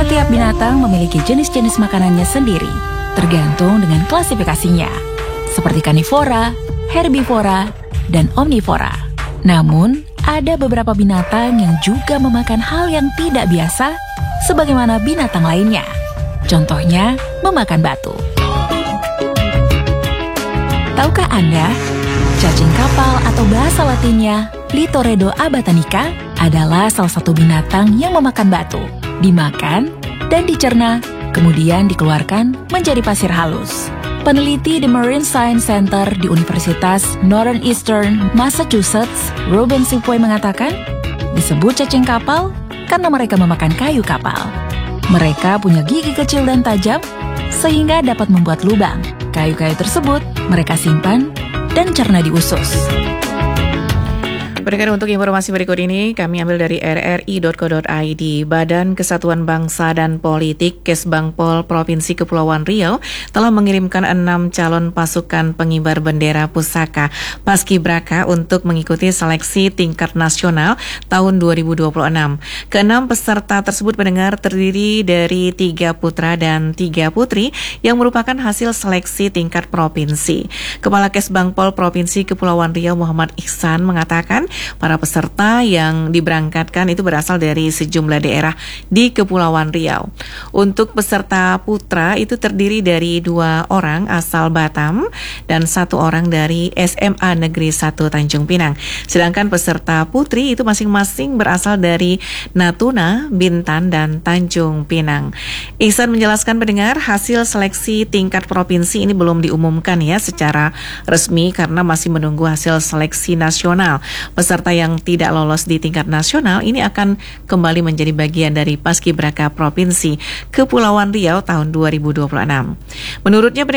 Setiap binatang memiliki jenis-jenis makanannya sendiri, tergantung dengan klasifikasinya, seperti karnivora, herbivora, dan omnivora. Namun, ada beberapa binatang yang juga memakan hal yang tidak biasa, sebagaimana binatang lainnya. Contohnya, memakan batu. Tahukah Anda, cacing kapal atau bahasa latinnya Lithoredo abatanica adalah salah satu binatang yang memakan batu, dimakan dan dicerna, kemudian dikeluarkan menjadi pasir halus. Peneliti di Marine Science Center di Universitas Northeastern Massachusetts, Ruben Sipoy mengatakan, disebut cacing kapal karena mereka memakan kayu kapal. Mereka punya gigi kecil dan tajam, sehingga dapat membuat lubang. Kayu-kayu tersebut mereka simpan dan cerna di usus. Pendengar, untuk informasi berikut ini kami ambil dari rri.co.id. Badan Kesatuan Bangsa dan Politik Kesbangpol Provinsi Kepulauan Riau telah mengirimkan 6 calon pasukan pengibar bendera pusaka Paskibraka untuk mengikuti seleksi tingkat nasional tahun 2026. Keenam peserta tersebut, pendengar, terdiri dari 3 putra dan 3 putri yang merupakan hasil seleksi tingkat provinsi. Kepala Kesbangpol Provinsi Kepulauan Riau Muhammad Ihsan mengatakan para peserta yang diberangkatkan itu berasal dari sejumlah daerah di Kepulauan Riau. Untuk peserta putra itu terdiri dari 2 orang asal Batam dan 1 orang dari SMA Negeri 1 Tanjung Pinang. Sedangkan peserta putri itu masing-masing berasal dari Natuna, Bintan, dan Tanjung Pinang. Ihsan menjelaskan, pendengar, hasil seleksi tingkat provinsi ini belum diumumkan ya secara resmi karena masih menunggu hasil seleksi nasional. Peserta yang tidak lolos di tingkat nasional ini akan kembali menjadi bagian dari Paskibraka Provinsi Kepulauan Riau tahun 2026. Menurutnya,